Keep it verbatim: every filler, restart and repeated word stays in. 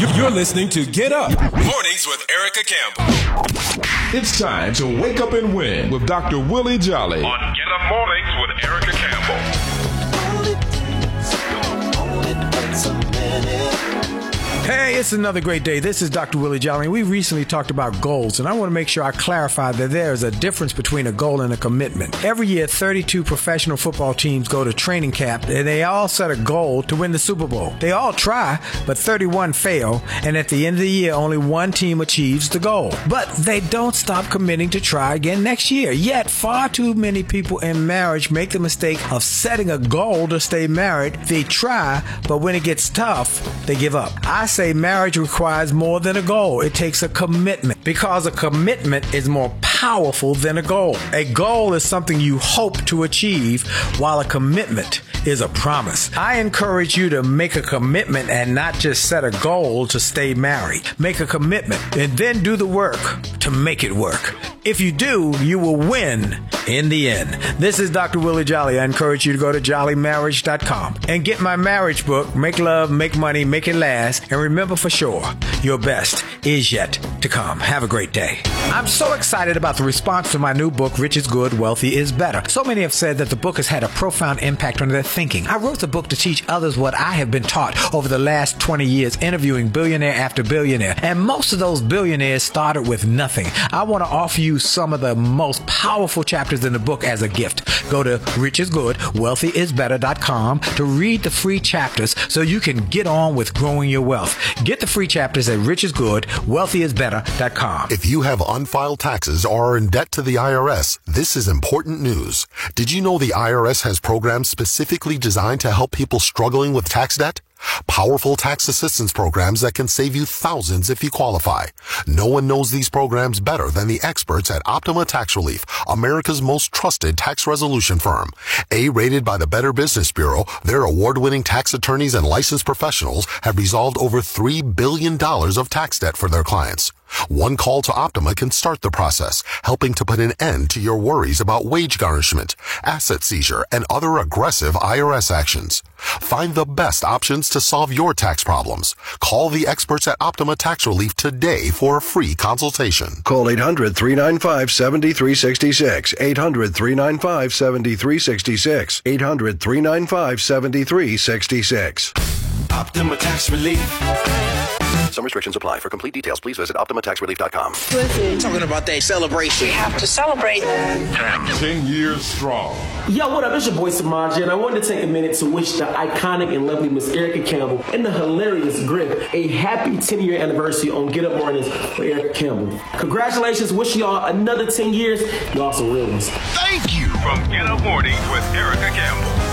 You're listening to Get Up Mornings with Erica Campbell. It's time to wake up and win with Doctor Willie Jolly on Get Up Mornings with Erica Campbell. Hey, it's another great day. This is Doctor Willie Jolly. We recently talked about goals, and I want to make sure I clarify that there is a difference between a goal and a commitment. Every year, thirty-two professional football teams go to training camp, and they all set a goal to win the Super Bowl. They all try, but thirty-one fail, and at the end of the year, only one team achieves the goal. But they don't stop committing to try again next year. Yet, far too many people in marriage make the mistake of setting a goal to stay married. They try, but when it gets tough, they give up. I say marriage requires more than a goal. It takes a commitment, because a commitment is more powerful than a goal. A goal is something you hope to achieve, while a commitment is a promise. I encourage you to make a commitment and not just set a goal to stay married. Make a commitment and then do the work to make it work. If you do, you will win in the end. This is Doctor Willie Jolly. I encourage you to go to jolly marriage dot com and get my marriage book, Make Love, Make Money, Make It Last. And remember for sure, your best is yet to come. Have a great day. I'm so excited about the response to my new book, Rich is Good, Wealthy is Better. So many have said that the book has had a profound impact on their thinking. I wrote the book to teach others what I have been taught over the last twenty years, interviewing billionaire after billionaire. And most of those billionaires started with nothing. I want to offer you some of the most powerful chapters in the book as a gift. Go to rich is good wealthy is better dot com to read the free chapters so you can get on with growing your wealth. Get the free chapters at rich is good wealthy is better dot com. If you have unfiled taxes or are in debt to the I R S, this is important news. Did you know the I R S has programs specifically designed to help people struggling with tax debt? Powerful tax assistance programs that can save you thousands if you qualify. No one knows these programs better than the experts at Optima Tax Relief, America's most trusted tax resolution firm. A-rated by the Better Business Bureau, their award-winning tax attorneys and licensed professionals have resolved over three billion dollars of tax debt for their clients. One call to Optima can start the process, helping to put an end to your worries about wage garnishment, asset seizure, and other aggressive I R S actions. Find the best options to solve your tax problems. Call the experts at Optima Tax Relief today for a free consultation. Call eight hundred, three nine five, seven three six six. eight hundred, three nine five, seven three six six. eight hundred, three nine five, seven three six six. Optima Tax Relief. Some restrictions apply. For complete details, please visit optima tax relief dot com. Listen, talking about that celebration. We have to celebrate. Ten years strong. Yo, what up? It's your boy Samaja, and I wanted to take a minute to wish the iconic and lovely Miss Erica Campbell and the hilarious Griff a happy ten-year anniversary on Get Up Mornings for Erica Campbell. Congratulations. Wish y'all another ten years. Y'all some real ones. Thank you from Get Up Mornings with Erica Campbell.